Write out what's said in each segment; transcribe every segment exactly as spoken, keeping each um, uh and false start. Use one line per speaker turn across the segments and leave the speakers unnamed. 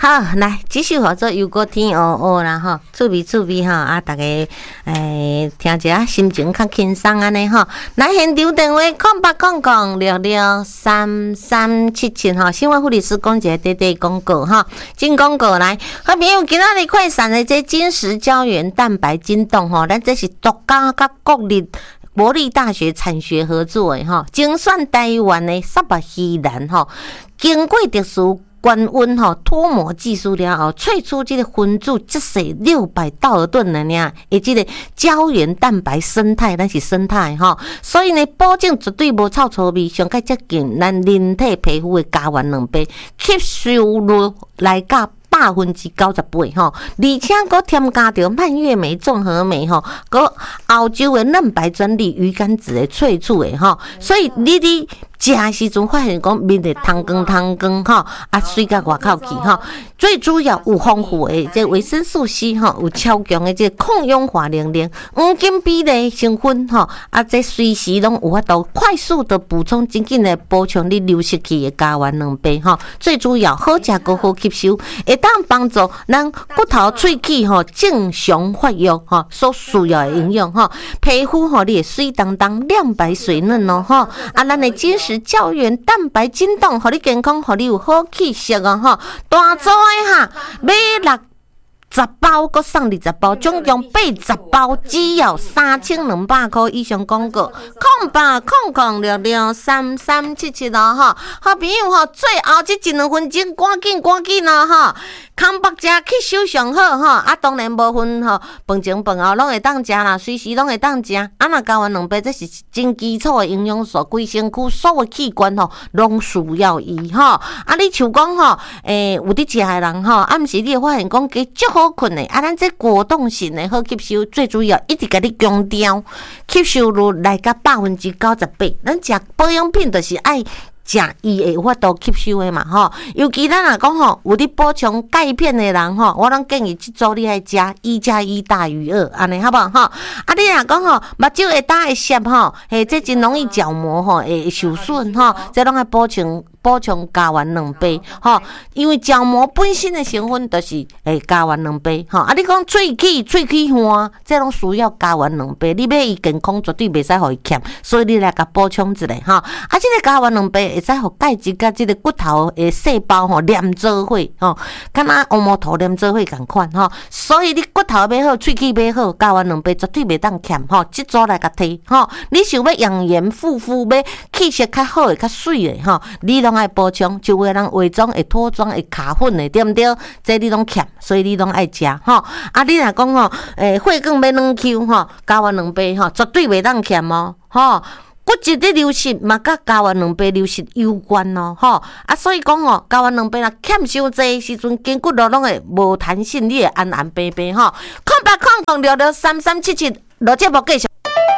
好，来继续合作又过天黑黑啦吼，趣味趣味吼啊，大家诶听一下心情较轻松安尼吼。来现场电话空八空空六六三三七七吼，新闻护理师讲一下短短广告吼，进广告来。好朋友，今仔日快闪的这金石胶原蛋白筋冻吼，咱这是独家甲国立国立大学产学合作的吼，精选台湾的沙巴稀兰吼，经过特殊高温吼脱模技术了后，萃出这个分子即是六百道尔顿的呢，以及个胶原蛋白生态，咱是生态吼，所以呢，保证绝对无臭臭味，上较接近咱人体皮肤的胶原两倍，吸收率来到百分之九十八吼，而且佫添加着蔓越莓综合酶吼，佫澳洲的嫩白专利鱼肝子的萃取的吼，所以你伫食时阵发现讲面会汤光汤光吼，啊水甲外口去吼，最主要有丰富的这维生素 C 吼，有超强的这抗氧化能力，黄金比例成分吼，啊这随时拢有法度快速的补充，紧紧的补充你流失去的胶原两倍吼，最主要好食佫好吸收，会当帮助咱骨头喙齿吼正常发育吼所需要的营养吼，皮肤吼你会水当当亮白水嫩哦吼，啊咱的金石胶原蛋白筋冻，互你健康，互你有好气色哦吼，大组的哈，买六十包，佮送二十包，总共八十包，只要三千两百块以上广告，空八空空六六三三七七咯吼，好朋友吼，最后这一两分钟，赶紧赶紧咯吼，空白食吸收上好吼，啊当然无分吼，饭前饭后拢会当食啦，随时拢会当食，啊若胶原两倍，这是真基础的营养素，规身躯所有器官吼拢需要伊吼，啊你像讲吼，诶、欸、有伫食的人吼，暗时你会发现讲加足好。好困的啊！咱这果冻型的好吸收，最主要一直甲你强调吸收率来到百分之九十八。咱食保养品就是爱食伊会有法度吸收的嘛吼。尤其咱若讲吼，有伫补充钙片的人吼，我拢建议即组你爱食一加一大于二，安尼好不好吼？啊，你若讲吼，目睭会打会涩吼，嘿，这真容易角膜吼会受损吼，这拢爱补充。补充胶原两倍吼，因为角膜本身的成分就是诶胶原两倍吼。啊，你讲喙齿、喙齿花，这拢需要胶原两倍。你要伊健康，绝对袂使互伊欠，所以你来甲补充一下吼。啊，这个胶原两倍会使互钙质甲这个骨头的细胞吼连做伙吼，敢若乌毛头连做伙共款吼。所以你骨头要好，喙齿要好，胶原两倍绝对袂当欠吼。即组来甲摕吼，你想要养颜护肤，要气色较好的、较水的吼，你拢爱补充，就有人化妆会脱妆会卡粉的，对不对？这你拢欠，所以你拢爱食吼。啊，你若讲吼，诶，血管要软 Q 吼，胶原两倍吼，绝对袂当欠哦，吼。骨质的流失嘛，甲胶原两倍流失有关咯，吼。啊，所以讲吼，胶原两倍若欠伤济时阵，筋骨都拢会无弹性，你会安安白白吼。空八空空六六三三七七，落节目继续。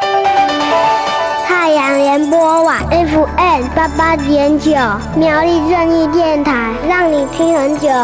太阳联播网 F M 八八点九，苗栗正义电台，让你听很久。